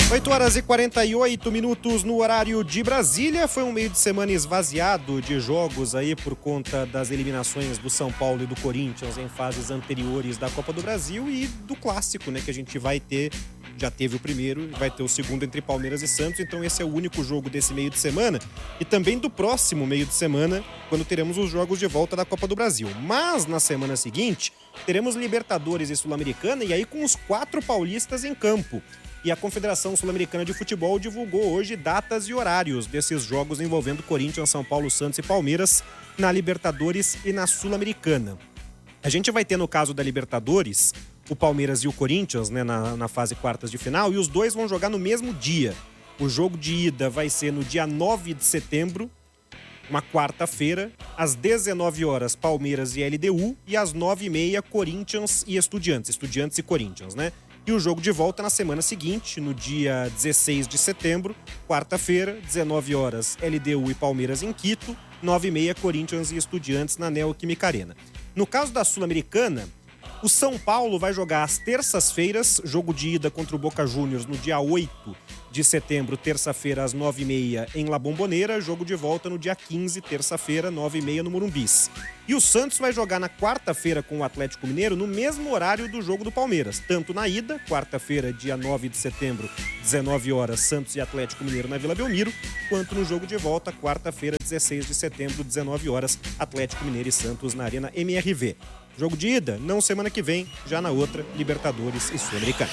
8h48 no horário de Brasília. Foi um meio de semana esvaziado de jogos aí por conta das eliminações do São Paulo e do Corinthians em fases anteriores da Copa do Brasil e do clássico, né, que a gente vai ter. Já teve o primeiro, vai ter o segundo entre Palmeiras e Santos, então esse é o único jogo desse meio de semana e também do próximo meio de semana, quando teremos os jogos de volta da Copa do Brasil. Mas na semana seguinte, teremos Libertadores e Sul-Americana e aí com os 4 paulistas em campo. E a Confederação Sul-Americana de Futebol divulgou hoje datas e horários desses jogos envolvendo Corinthians, São Paulo, Santos e Palmeiras na Libertadores e na Sul-Americana. A gente vai ter, no caso da Libertadores, o Palmeiras e o Corinthians, né, na fase quartas de final, e os dois vão jogar no mesmo dia. O jogo de ida vai ser no dia 9 de setembro, uma quarta-feira, às 19 horas, Palmeiras e LDU, e às 9h30, Corinthians e Estudiantes e Corinthians, né? E o jogo de volta na semana seguinte, no dia 16 de setembro, quarta-feira, 19 horas, LDU e Palmeiras em Quito, 9h30, Corinthians e Estudiantes na Neoquímica Arena. No caso da Sul-Americana, o São Paulo vai jogar às terças-feiras, jogo de ida contra o Boca Juniors no dia 8 de setembro, terça-feira, às 9h30 em La Bombonera, jogo de volta no dia 15, terça-feira, 9h30 no Morumbis. E o Santos vai jogar na quarta-feira com o Atlético Mineiro no mesmo horário do jogo do Palmeiras, tanto na ida, quarta-feira, dia 9 de setembro, 19 horas, Santos e Atlético Mineiro na Vila Belmiro, quanto no jogo de volta, quarta-feira, 16 de setembro, 19 horas, Atlético Mineiro e Santos na Arena MRV. Jogo de ida, não semana que vem, já na outra, Libertadores e Sul-Americana.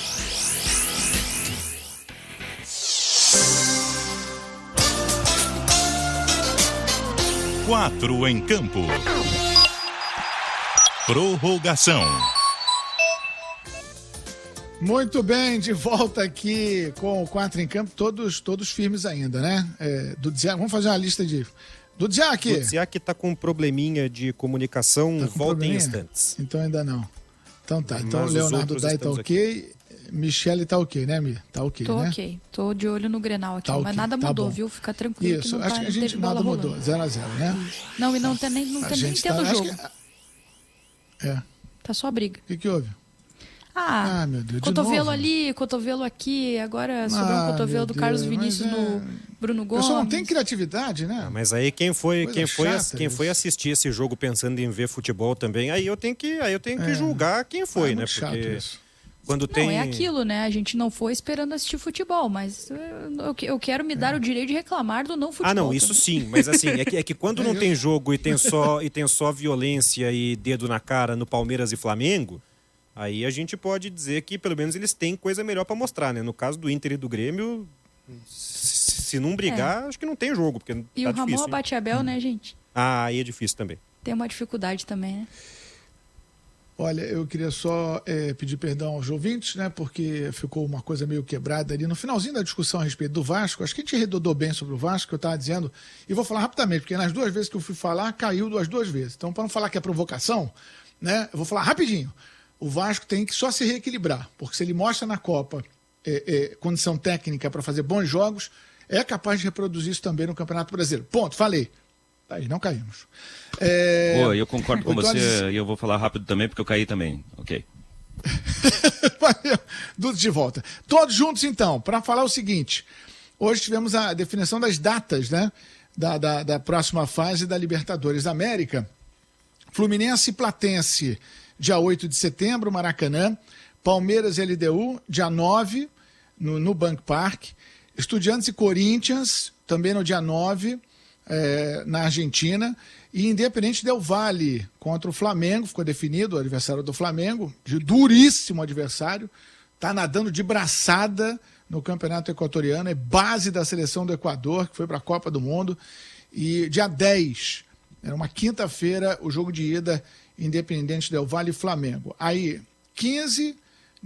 Quatro em campo. Prorrogação. Muito bem, de volta aqui com o 4 em campo, todos firmes ainda, né? Vamos fazer uma lista de... Dudziak! O Dudziak tá com um probleminha de comunicação, volta em instantes. Então ainda não. Então tá, então Mas Leonardo Dai tá ok, Michele tá ok, né, Mi? Tá ok, tô né? Ok, tô de olho no Grenal aqui, tá mas okay, nada mudou, viu? Fica tranquilo. Isso, que não acho que a gente nada mudou, 0-0, né? Não, e não tem nem tendo jogo. Tá só briga. O que houve? Meu Deus, cotovelo ali, cotovelo aqui, agora sobrou um cotovelo do Carlos Vinícius no Bruno Gomes. O pessoal não tem criatividade, né? Mas aí quem foi assistir esse jogo pensando em ver futebol também, aí eu tenho que julgar quem foi, né? Porque quando tem... Não, é aquilo, né? A gente não foi esperando assistir futebol, mas eu quero me dar o direito de reclamar do não futebol. Não, isso sim, mas assim, é que quando não tem jogo e tem só violência e dedo na cara no Palmeiras e Flamengo, aí a gente pode dizer que pelo menos eles têm coisa melhor para mostrar, né? No caso do Inter e do Grêmio, se não brigar, acho que não tem jogo, porque e tá o Ramon difícil, Abate-Abel, né, gente? Aí é difícil também. Tem uma dificuldade também, né? Olha, eu queria só pedir perdão aos ouvintes, né? Porque ficou uma coisa meio quebrada ali no finalzinho da discussão a respeito do Vasco. Acho que a gente arredondou bem sobre o Vasco, que eu estava dizendo. E vou falar rapidamente, porque nas 2 vezes que eu fui falar, caiu as 2 vezes. Então, para não falar que é provocação, né? Eu vou falar rapidinho. O Vasco tem que só se reequilibrar, porque se ele mostra na Copa condição técnica para fazer bons jogos, é capaz de reproduzir isso também no Campeonato Brasileiro. Ponto, falei. Aí não caímos. Eu concordo com você e eu vou falar rápido também, porque eu caí também. Ok. Tudo de volta. Todos juntos, então, para falar o seguinte. Hoje tivemos a definição das datas, né? Da próxima fase da Libertadores da América. Fluminense e Platense, dia 8 de setembro, Maracanã. Palmeiras e LDU, dia 9, no Bank Park. Estudiantes e Corinthians, também no dia 9, na Argentina. E Independente Del Valle contra o Flamengo, ficou definido o adversário do Flamengo, de duríssimo adversário. Está nadando de braçada no Campeonato Equatoriano, é base da seleção do Equador, que foi para a Copa do Mundo. E dia 10, era uma quinta-feira, o jogo de ida Independente Del Valle e Flamengo. Aí, 15,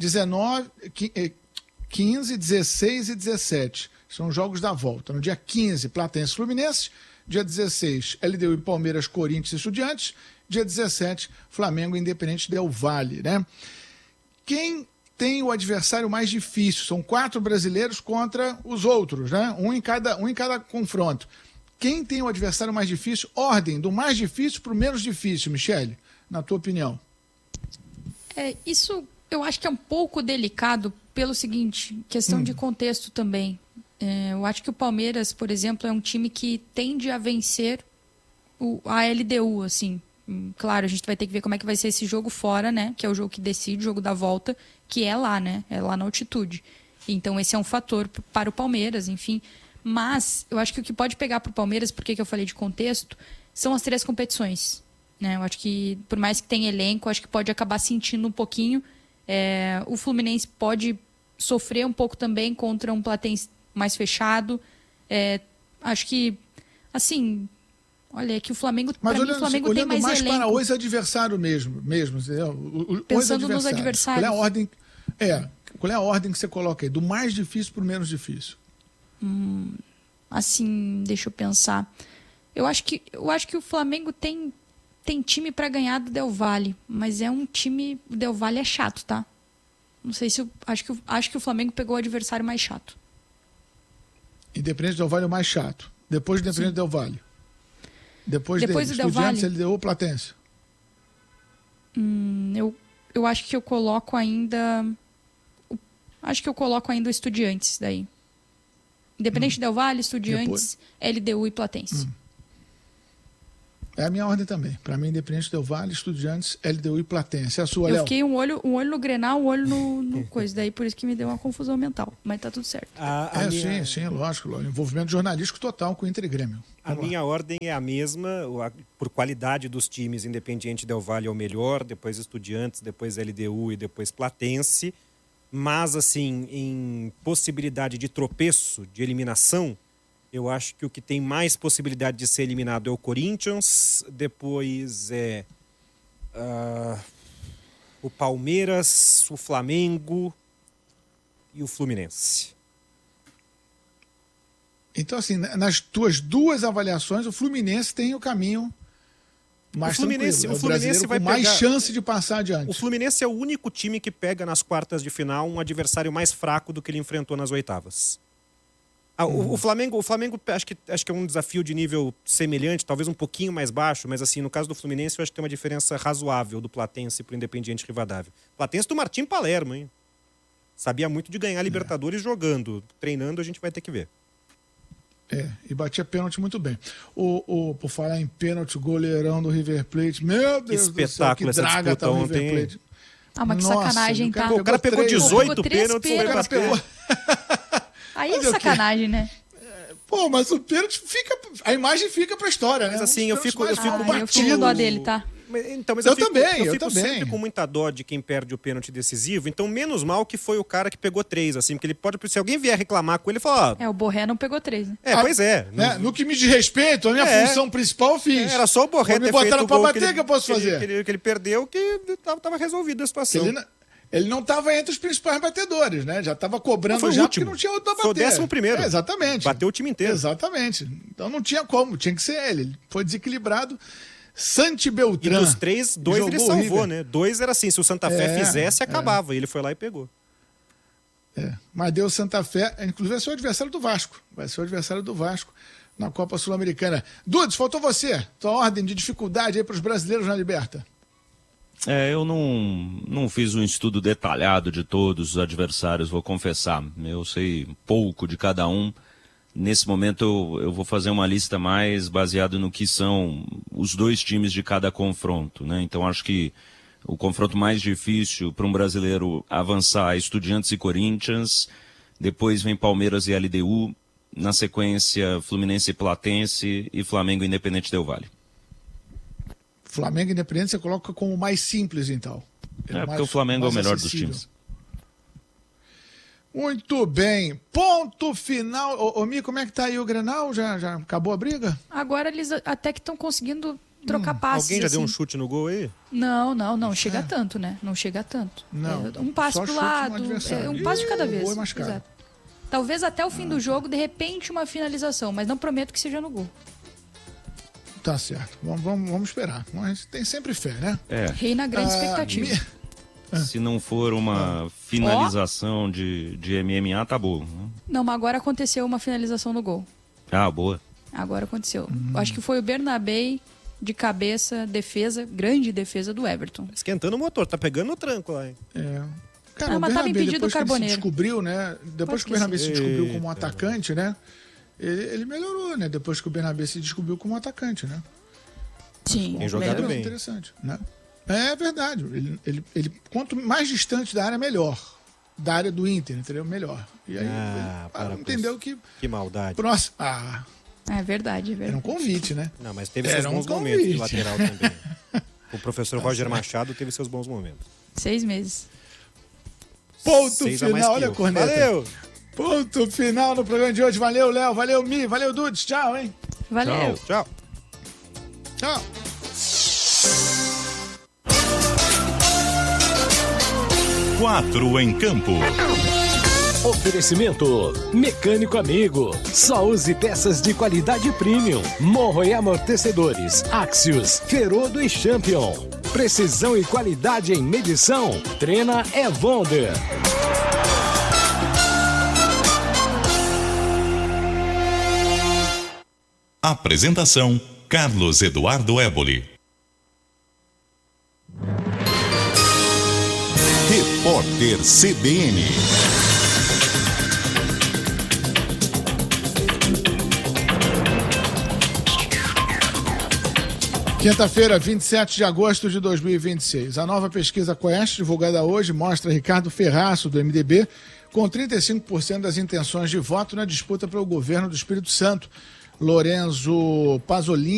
16 e 17 são jogos da volta. No dia 15, Platense e Fluminense. Dia 16, LDU e Palmeiras, Corinthians e Estudiantes. Dia 17, Flamengo e Independente Del Valle, né? Quem tem o adversário mais difícil? São 4 brasileiros contra os outros, né? Um em cada confronto. Quem tem o adversário mais difícil? Ordem, do mais difícil para o menos difícil, Michele, na tua opinião. Isso eu acho que é um pouco delicado pelo seguinte, questão de contexto também. Eu acho que o Palmeiras, por exemplo, é um time que tende a vencer a LDU, assim. Claro, a gente vai ter que ver como é que vai ser esse jogo fora, né? Que é o jogo que decide, o jogo da volta, que é lá, né? É lá na altitude. Então, esse é um fator para o Palmeiras, enfim. Mas, eu acho que o que pode pegar para o Palmeiras, porque que eu falei de contexto, são as 3 competições. Né? Eu acho que, por mais que tenha elenco, acho que pode acabar sentindo um pouquinho. O Fluminense pode sofrer um pouco também contra um Platense mais fechado. Acho que, assim... Olha, é que o Flamengo, para mim, o Flamengo tem mais elenco. Para os adversários mesmo, entendeu? Pensando nos adversários. Qual é a ordem que você coloca aí? Do mais difícil para o menos difícil? Assim, deixa eu pensar. Eu acho que o Flamengo tem time para ganhar do Del Valle, mas é um time... O Del Valle é chato, tá? Não sei se... Acho que o Flamengo pegou o adversário mais chato. Independente do Del Valle é o mais chato. Depois do Independente do Del Valle. Depois dele, do Del Valle, LDU ou Platense? Eu acho que eu coloco ainda... Acho que eu coloco ainda o Estudiantes daí. Independente do Del Valle, Estudiantes, LDU e Platense. É a minha ordem também. Para mim, Independente Del Valle, Estudiantes, LDU e Platense. É a sua, Léo? Eu fiquei um olho no Grenal, um olho no coisa. Daí por isso que me deu uma confusão mental. Mas tá tudo certo. Sim, lógico. Envolvimento jornalístico total com o Inter e Grêmio. A minha ordem é a mesma, por qualidade dos times. Independiente Del Valle é o melhor, depois Estudiantes, depois LDU e depois Platense. Mas, assim, em possibilidade de tropeço, de eliminação, eu acho que o que tem mais possibilidade de ser eliminado é o Corinthians, depois o Palmeiras, o Flamengo e o Fluminense. Então, assim, nas tuas 2 avaliações, o Fluminense tem o caminho mais tranquilo. O Fluminense vai com mais chance de passar adiante. O Fluminense é o único time que pega nas quartas de final um adversário mais fraco do que ele enfrentou nas oitavas. O Flamengo acho que é um desafio de nível semelhante, talvez um pouquinho mais baixo, mas assim, no caso do Fluminense, eu acho que tem uma diferença razoável do Platense para o Independiente Rivadavia. Platense do Martim Palermo, hein? Sabia muito de ganhar Libertadores jogando. Treinando, a gente vai ter que ver. E batia pênalti muito bem. Por falar em pênalti, goleirão do River Plate, meu Deus do céu, que draga tá o River Plate. Mas que sacanagem, tá? O cara pegou 18 pênaltis. O cara pegou... Aí é sacanagem, né? Mas o pênalti fica... A imagem fica pra história, né? Mas assim, eu fico batido. Eu fico com dó dele, tá? Mas eu fico sempre com muita dó de quem perde o pênalti decisivo. Então, menos mal que foi o cara que pegou 3, assim. Porque ele pode... Se alguém vier reclamar com ele, fala... O Borré não pegou 3, né? Pois é. No que me diz respeito, a minha função principal eu fiz. Era só o Borré ter feito o pra gol bater que eu posso fazer. Que ele perdeu, que tava resolvida a situação. Ele não estava entre os principais batedores, né? Já estava cobrando já porque não tinha outro pra bater. Foi o 11º. Exatamente. Bateu o time inteiro. Exatamente. Então não tinha como, tinha que ser ele. Ele foi desequilibrado. Santi Beltrán. E dos 3, 2 ele salvou, né? 2 era assim, se o Santa Fé fizesse, acabava. E ele foi lá e pegou. Mas deu o Santa Fé, inclusive vai ser o adversário do Vasco. Vai ser o adversário do Vasco na Copa Sul-Americana. Dudes, faltou você. Tua ordem de dificuldade aí para os brasileiros na Liberta. Eu não fiz um estudo detalhado de todos os adversários, vou confessar. Eu sei pouco de cada um. Nesse momento eu vou fazer uma lista mais baseada no que são os 2 times de cada confronto, né? Então acho que o confronto mais difícil para um brasileiro avançar é Estudiantes e Corinthians, depois vem Palmeiras e LDU, na sequência Fluminense e Platense e Flamengo e Independente Del Valle. Flamengo e Independente você coloca como mais simples, então. Porque o Flamengo é o melhor dos times. Muito bem. Ponto final. Ô, Mi, como é que tá aí o Grenal? Já acabou a briga? Agora eles até que estão conseguindo trocar passes. Alguém já deu um chute no gol aí? Não chega tanto, né? Não chega tanto. Não. Um passo pro lado, um passo de cada vez. Gol é mais caro. Exato. Talvez até o fim do jogo, de repente, uma finalização, mas não prometo que seja no gol. Tá certo. Vamos esperar. Mas tem sempre fé, né? Reina grande expectativa. Se não for uma finalização de MMA, tá bom. Não, mas agora aconteceu uma finalização no gol. Boa. Agora aconteceu. Acho que foi o Bernabé de cabeça, grande defesa do Everton. Esquentando o motor, tá pegando no tranco lá, hein? Cara, o mas tava Bernabé, impedido depois o que ele se Carboneiro. descobriu, né? Depois Pode que o Bernabé se esquecer. descobriu como um atacante, né? Ele melhorou, né? Depois que o Bernabé se descobriu como um atacante, né? Sim, Tem jogado melhorou. bem. Interessante, né? É verdade. Ele quanto mais distante da área, melhor. Da área do Inter, entendeu? Melhor. E aí para ele entendeu que Que maldade. próximo. É verdade, é Era verdade. um convite, né? Não, mas teve Era seus bons um momentos de convite. lateral também. O professor Roger Machado teve seus bons momentos. 6 meses. Ponto 6 a mais final, que olha eu. a corneta. Valeu! Ponto final no programa de hoje. Valeu, Léo. Valeu, Mi. Valeu, Dudes. Tchau, hein? Valeu. Tchau. Tchau. Quatro em campo. Oferecimento Mecânico Amigo. Só use peças de qualidade premium. Morro e amortecedores. Axios, Ferodo e Champion. Precisão e qualidade em medição. Trena é Wonder. Apresentação: Carlos Eduardo Éboli. Repórter CBN. Quinta-feira, 27 de agosto de 2026. A nova pesquisa Quest, divulgada hoje, mostra Ricardo Ferraço, do MDB, com 35% das intenções de voto na disputa pelo governo do Espírito Santo. Lorenzo Pasolini